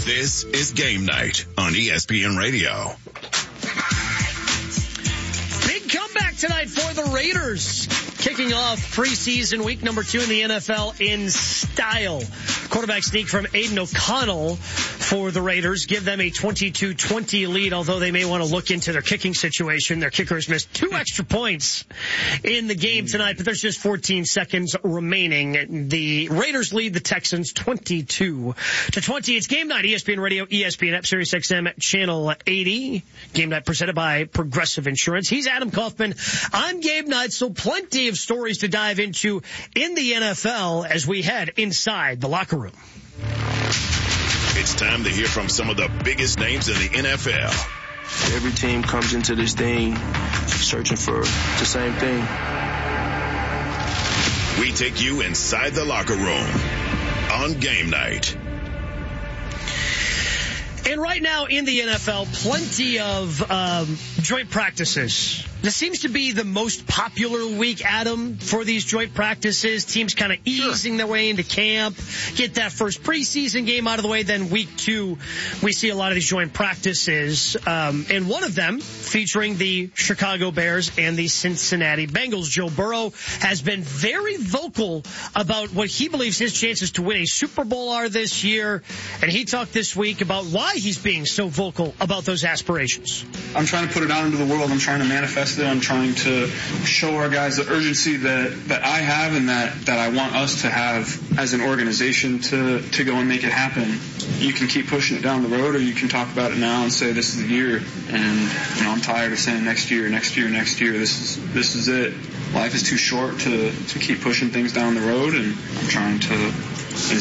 This is Game Night on ESPN Radio. Big comeback tonight for the Raiders. Kicking off preseason week number 2 in the NFL in style. Quarterback sneak from Aiden O'Connell for the Raiders. Give them a 22-20 lead, although they may want to look into their kicking situation. Their kickers missed 2 extra points in the game tonight, but there's just 14 seconds remaining. The Raiders lead the Texans 22-20. It's Game Night, ESPN Radio, ESPN app, Sirius XM, Channel 80. Game Night presented by Progressive Insurance. He's Adam Kaufman. I'm Gabe Knight, so plenty of stories to dive into in the NFL as we head inside the locker room. It's time to hear from some of the biggest names in the NFL. Every team comes into this thing searching for the same thing. We take you inside the locker room on Game Night. And right now in the NFL, plenty of joint practices. This seems to be the most popular week, Adam, for these joint practices. Teams kind of easing their way into camp, get that first preseason game out of the way. Then week 2, we see a lot of these joint practices. And one of them featuring the Chicago Bears and the Cincinnati Bengals. Joe Burrow has been very vocal about what he believes his chances to win a Super Bowl are this year. And he talked this week about why he's being so vocal about those aspirations. I'm trying to put it out into the world. I'm trying to manifest it. I'm trying to show our guys the urgency that I have and that I want us to have as an organization to go and make it happen. You can keep pushing it down the road, or you can talk about it now and say this is the year. And I'm tired of saying next year. This is it. Life is too short to keep pushing things down the road, and I'm trying to, in a